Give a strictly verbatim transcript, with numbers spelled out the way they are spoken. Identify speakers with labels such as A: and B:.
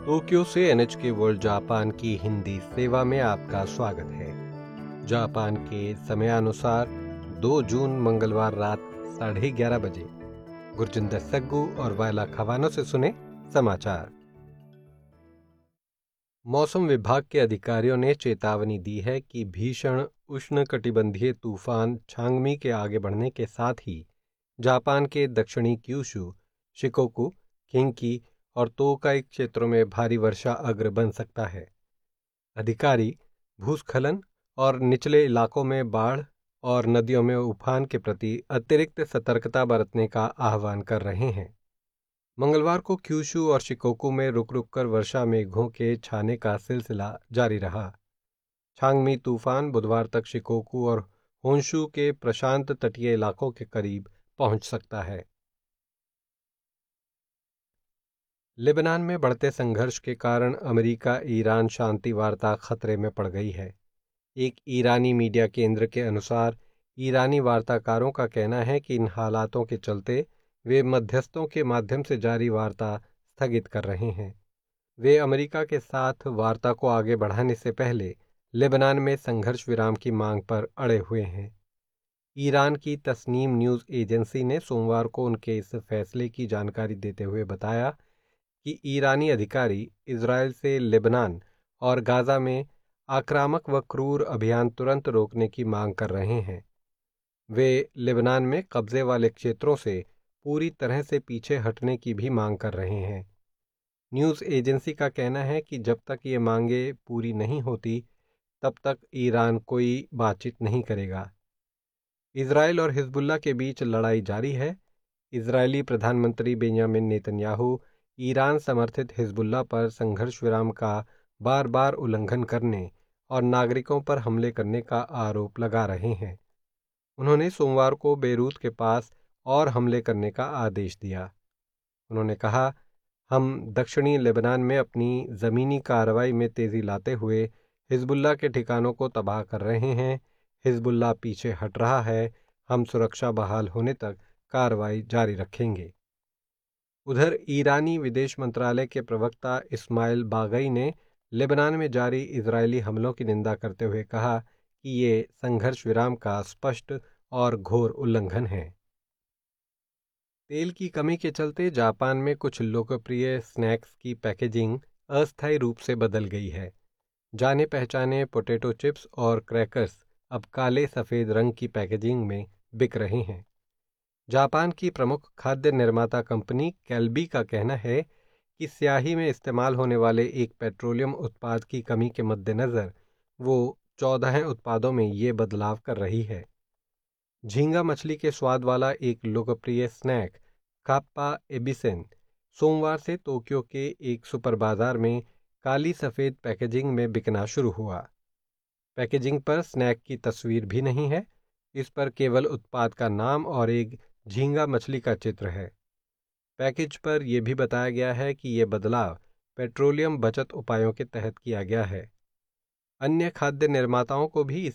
A: Tokyo से N H के world Japan की हिंदी सेवा में आपका स्वागत है। जापान के समयानुसार दो जून मंगलवार रात साढ़े ग्यारह बजे गुरजिंदर सग्गू और वायला खवानो से सुने समाचार। मौसम विभाग के अधिकारियों ने चेतावनी दी है कि भीषण उष्णकटिबंधीय तूफान छांगमी के आगे बढ़ने के साथ ही जापान के दक्षिणी क्यूशू, शिकोकू, किंकी और तोकाई क्षेत्रों में भारी वर्षा अग्र बन सकता है। अधिकारी भूस्खलन और निचले इलाकों में बाढ़ और नदियों में उफान के प्रति अतिरिक्त सतर्कता बरतने का आह्वान कर रहे हैं। मंगलवार को क्यूशू और शिकोकू में रुक रुक कर वर्षा मेघों के छाने का सिलसिला जारी रहा। छांगमी तूफान बुधवार तक शिकोकू और होंशू के प्रशांत तटीय इलाकों के करीब पहुंच सकता है। लेबनान में बढ़ते संघर्ष के कारण अमेरिका ईरान शांति वार्ता खतरे में पड़ गई है। एक ईरानी मीडिया केंद्र के अनुसार ईरानी वार्ताकारों का कहना है कि इन हालातों के चलते वे मध्यस्थों के माध्यम से जारी वार्ता स्थगित कर रहे हैं। वे अमेरिका के साथ वार्ता को आगे बढ़ाने से पहले लेबनान में संघर्ष विराम की मांग पर अड़े हुए हैं। ईरान की तस्नीम न्यूज़ एजेंसी ने सोमवार को उनके इस फैसले की जानकारी देते हुए बताया कि ईरानी अधिकारी इजरायल से लेबनान और गाज़ा में आक्रामक व क्रूर अभियान तुरंत रोकने की मांग कर रहे हैं। वे लेबनान में कब्जे वाले क्षेत्रों से पूरी तरह से पीछे हटने की भी मांग कर रहे हैं। न्यूज़ एजेंसी का कहना है कि जब तक ये मांगें पूरी नहीं होती तब तक ईरान कोई बातचीत नहीं करेगा। इजरायल और हिजबुल्लाह के बीच लड़ाई जारी है। इजरायली प्रधानमंत्री बेंजामिन नेतन्याहू ईरान समर्थित हिजबुल्लाह पर संघर्ष विराम का बार बार उल्लंघन करने और नागरिकों पर हमले करने का आरोप लगा रहे हैं। उन्होंने सोमवार को बेरूत के पास और हमले करने का आदेश दिया। उन्होंने कहा, हम दक्षिणी लेबनान में अपनी ज़मीनी कार्रवाई में तेज़ी लाते हुए हिजबुल्लाह के ठिकानों को तबाह कर रहे हैं। हिजबुल्लाह पीछे हट रहा है। हम सुरक्षा बहाल होने तक कार्रवाई जारी रखेंगे। उधर ईरानी विदेश मंत्रालय के प्रवक्ता इस्माइल बागई ने लेबनान में जारी इजरायली हमलों की निंदा करते हुए कहा कि ये संघर्ष विराम का स्पष्ट और घोर उल्लंघन है। तेल की कमी के चलते जापान में कुछ लोकप्रिय स्नैक्स की पैकेजिंग अस्थायी रूप से बदल गई है। जाने पहचाने पोटैटो चिप्स और क्रैकर्स अब काले सफ़ेद रंग की पैकेजिंग में बिक रहे हैं। जापान की प्रमुख खाद्य निर्माता कंपनी कैल्बी का कहना है कि स्याही में इस्तेमाल होने वाले एक पेट्रोलियम उत्पाद की कमी के मद्देनज़र वो चौदह उत्पादों में ये बदलाव कर रही है। झींगा मछली के स्वाद वाला एक लोकप्रिय स्नैक काप्पा एबिसेन सोमवार से टोक्यो के एक सुपर बाजार में काली सफ़ेद पैकेजिंग में बिकना शुरू हुआ। पैकेजिंग पर स्नैक की तस्वीर भी नहीं है। इस पर केवल उत्पाद का नाम और एक झींगा मछली का चित्र है। पैकेज पर यह भी बताया गया है कि यह बदलाव पेट्रोलियम बचत उपायों के तहत किया गया है। अन्य खाद्य निर्माताओं को भी इस